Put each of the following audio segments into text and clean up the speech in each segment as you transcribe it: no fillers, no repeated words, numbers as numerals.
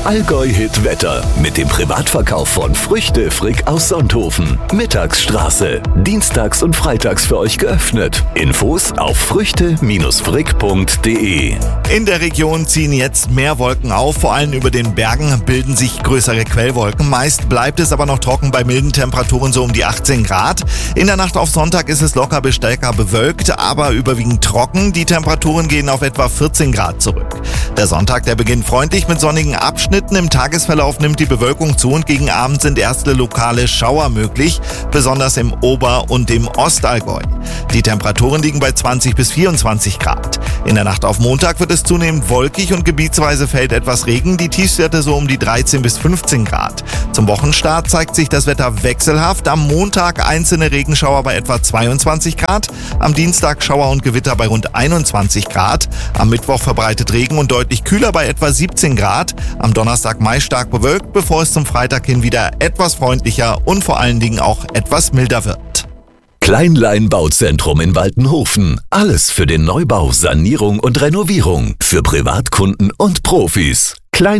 Allgäu-Hit Wetter mit dem Privatverkauf von Früchte Frick aus Sonthofen. Mittagsstraße. Dienstags und freitags für euch geöffnet. Infos auf früchte-frick.de. In der Region ziehen jetzt mehr Wolken auf, vor allem über den Bergen bilden sich größere Quellwolken. Meist bleibt es aber noch trocken bei milden Temperaturen so um die 18 Grad. In der Nacht auf Sonntag ist es locker bis stärker bewölkt, aber überwiegend trocken. Die Temperaturen gehen auf etwa 14 Grad zurück. Der Sonntag, der beginnt freundlich mit sonnigen Abschnitten. Im Tagesverlauf nimmt die Bewölkung zu und gegen Abend sind erste lokale Schauer möglich, besonders im Ober- und im Ostallgäu. Die Temperaturen liegen bei 20 bis 24 Grad. In der Nacht auf Montag wird es zunehmend wolkig und gebietsweise fällt etwas Regen, die Tiefstwerte so um die 13 bis 15 Grad. Zum Wochenstart zeigt sich das Wetter wechselhaft. Am Montag einzelne Regenschauer bei etwa 22 Grad, am Dienstag Schauer und Gewitter bei rund 21 Grad, am Mittwoch verbreitet Regen und deutlich kühler bei etwa 17 Grad, am Donnerstag meist stark bewölkt, bevor es zum Freitag hin wieder etwas freundlicher und vor allen Dingen auch etwas milder wird. Kleinlein Bauzentrum in Waltenhofen. Alles für den Neubau, Sanierung und Renovierung. Für Privatkunden und Profis.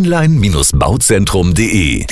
Kleinlein-bauzentrum.de.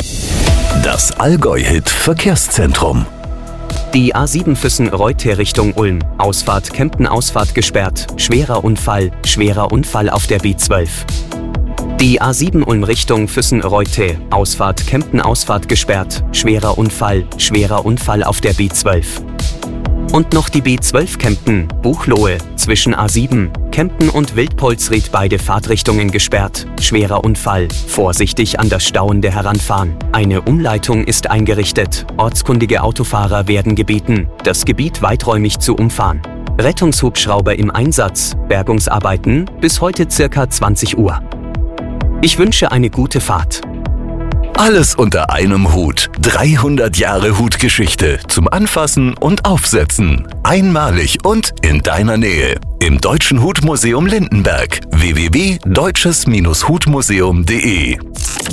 Das Allgäu-Hit Verkehrszentrum. Die A7 Füssen-Reutte Richtung Ulm. Ausfahrt Kempten-Ausfahrt gesperrt. Schwerer Unfall auf der B12. Die A7 Ulm Richtung Füssen-Reutte. Ausfahrt Kempten-Ausfahrt gesperrt. Schwerer Unfall auf der B12. Und noch die B12 Kempten, Buchloe, zwischen A7, Kempten und Wildpolsried beide Fahrtrichtungen gesperrt. Schwerer Unfall, vorsichtig an das Stauende heranfahren. Eine Umleitung ist eingerichtet. Ortskundige Autofahrer werden gebeten, das Gebiet weiträumig zu umfahren. Rettungshubschrauber im Einsatz, Bergungsarbeiten bis heute ca. 20 Uhr. Ich wünsche eine gute Fahrt. Alles unter einem Hut. 300 Jahre Hutgeschichte zum Anfassen und Aufsetzen. Einmalig und in deiner Nähe. Im Deutschen Hutmuseum Lindenberg. www.deutsches-hutmuseum.de